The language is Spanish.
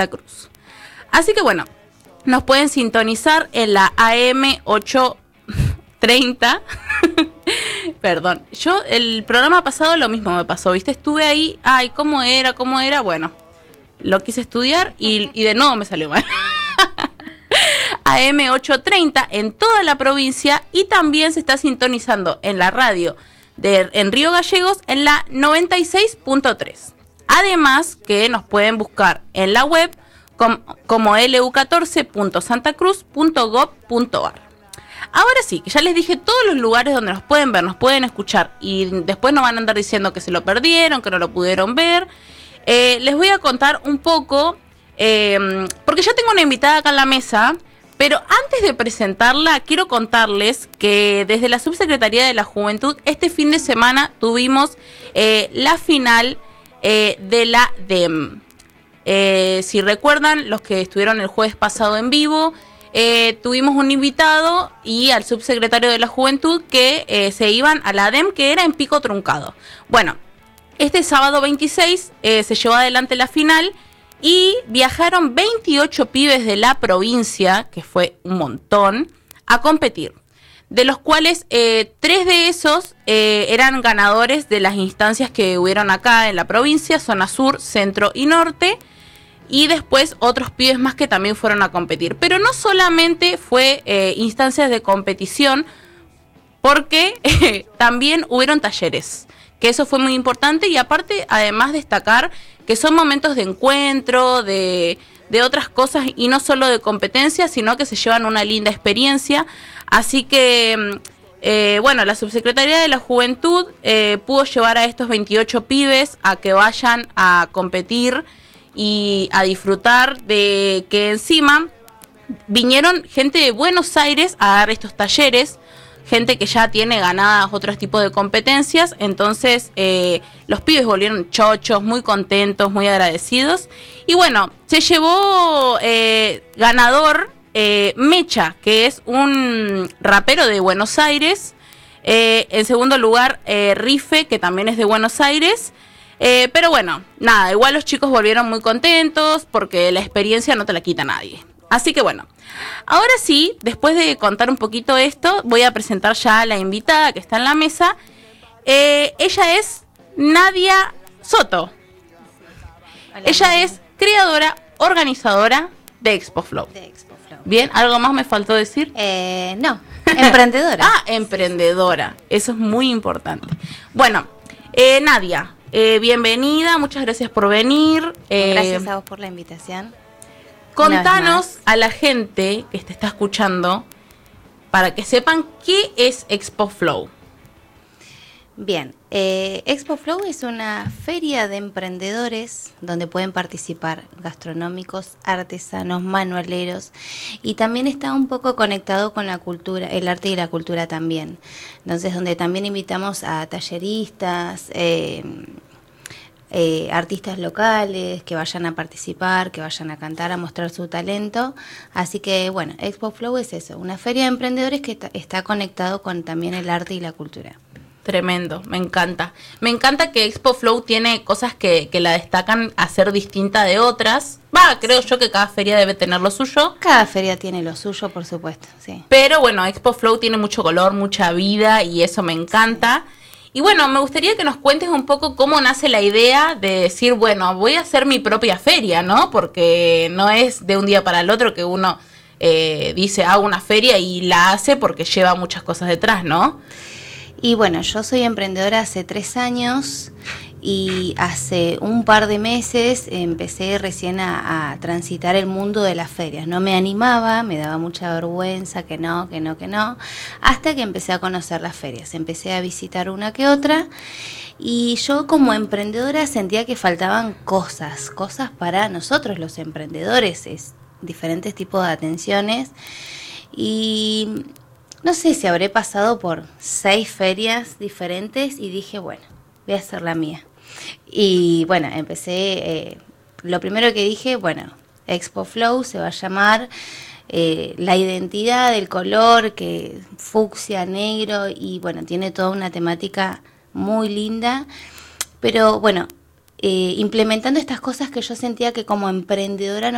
Cruz. Así que bueno, nos pueden sintonizar en la AM 830. Perdón, yo el programa pasado lo mismo me pasó, ¿viste? Estuve ahí, ay, ¿cómo era? Bueno, lo quise estudiar y de nuevo me salió mal. AM 830 en toda la provincia, y también se está sintonizando en la radio en Río Gallegos en la 96.3. Además que nos pueden buscar en la web como lu14.santacruz.gov.ar. Ahora sí, que ya les dije todos los lugares donde nos pueden ver, nos pueden escuchar, y después no van a andar diciendo que se lo perdieron, que no lo pudieron ver. Les voy a contar un poco, porque ya tengo una invitada acá en la mesa, pero antes de presentarla quiero contarles que desde la Subsecretaría de la Juventud este fin de semana tuvimos la final de la DEM. Si recuerdan, los que estuvieron el jueves pasado en vivo, tuvimos un invitado y al subsecretario de la Juventud que se iban a la DEM, que era en Pico Truncado. Bueno, este sábado 26 se llevó adelante la final y viajaron 28 pibes de la provincia, que fue un montón, a competir. De los cuales 3 de esos eran ganadores de las instancias que hubieron acá en la provincia, zona sur, centro y norte. Y después otros pibes más que también fueron a competir. Pero no solamente fue instancias de competición, porque también hubieron talleres, que eso fue muy importante. Y aparte, además, destacar que son momentos de encuentro, de otras cosas, y no solo de competencia, sino que se llevan una linda experiencia. Así que, bueno, la Subsecretaría de la Juventud pudo llevar a estos 28 pibes a que vayan a competir y a disfrutar, de que encima vinieron gente de Buenos Aires a dar estos talleres, gente que ya tiene ganadas otros tipos de competencias. Entonces los pibes volvieron chochos, muy contentos, muy agradecidos. Y bueno, se llevó ganador Mecha, que es un rapero de Buenos Aires. En segundo lugar, Rife, que también es de Buenos Aires. Pero bueno, nada, igual los chicos volvieron muy contentos porque la experiencia no te la quita nadie. Así que bueno, ahora sí, después de contar un poquito esto, voy a presentar ya a la invitada que está en la mesa. Ella es Nadia Soto. Hola, ella Nadia. Es creadora, organizadora de Expo Flow. Bien, ¿algo más me faltó decir? No, emprendedora. Emprendedora, eso es muy importante. Bueno, Nadia, bienvenida, muchas gracias por venir. Gracias a vos por la invitación. Contanos a la gente que te está escuchando, para que sepan qué es Expo Flow. Bien, Expo Flow es una feria de emprendedores donde pueden participar gastronómicos, artesanos, manualeros, y también está un poco conectado con la cultura, el arte y la cultura también. Entonces, donde también invitamos a talleristas, artistas locales que vayan a participar, que vayan a cantar, a mostrar su talento. Así que bueno, Expo Flow es eso, una feria de emprendedores que está conectado con también el arte y la cultura. Tremendo, me encanta. Me encanta que Expo Flow tiene cosas que la destacan a ser distinta de otras. Creo yo que cada feria debe tener lo suyo. Cada feria tiene lo suyo, por supuesto, sí. Pero bueno, Expo Flow tiene mucho color, mucha vida, y eso me encanta. Sí. Y bueno, me gustaría que nos cuentes un poco cómo nace la idea de decir, bueno, voy a hacer mi propia feria, ¿no? Porque no es de un día para el otro que uno dice, hago una feria y la hace, porque lleva muchas cosas detrás, ¿no? Y bueno, yo soy emprendedora hace 3 años y hace un par de meses empecé recién a transitar el mundo de las ferias. No me animaba, me daba mucha vergüenza, que no, hasta que empecé a conocer las ferias. Empecé a visitar una que otra, y yo como emprendedora sentía que faltaban cosas para nosotros los emprendedores, diferentes tipos de atenciones. Y no sé si habré pasado por 6 ferias diferentes y dije, bueno, voy a hacer la mía. Y bueno, empecé, lo primero que dije, bueno, Expo Flow se va a llamar la identidad del color, que fucsia, negro, y bueno, tiene toda una temática muy linda. Pero bueno, implementando estas cosas que yo sentía que como emprendedora